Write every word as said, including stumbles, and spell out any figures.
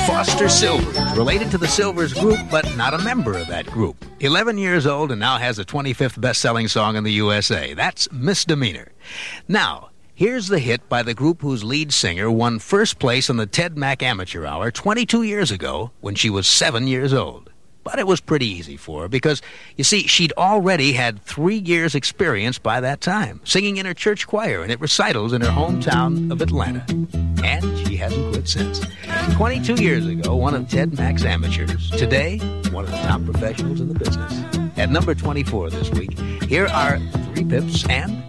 Foster Silvers, related to the Silvers Group, but not a member of that group. eleven years old and now has a twenty-fifth best-selling song in the U S A. That's Misdemeanor. Now, here's the hit by the group whose lead singer won first place on the Ted Mack Amateur Hour twenty-two years ago when she was seven years old. But it was pretty easy for her because, you see, she'd already had three years' experience by that time, singing in her church choir and at recitals in her hometown of Atlanta. And she hasn't quit since. twenty-two years ago, one of Ted Mack's amateurs. Today, one of the top professionals in the business. At number twenty-four this week, here are Three Pips and